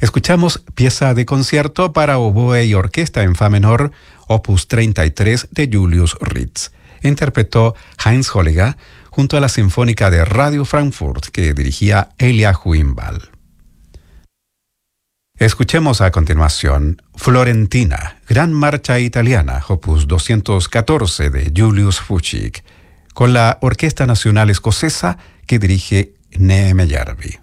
Escuchamos pieza de concierto para oboe y orquesta en fa menor, opus 33 de Julius Ritz. Interpretó Heinz Holliger junto a la Sinfónica de Radio Frankfurt que dirigía Elia Huimbal. Escuchemos a continuación Florentina, Gran Marcha Italiana, opus 214 de Julius Fuchik, con la Orquesta Nacional Escocesa que dirige Neeme Järvi.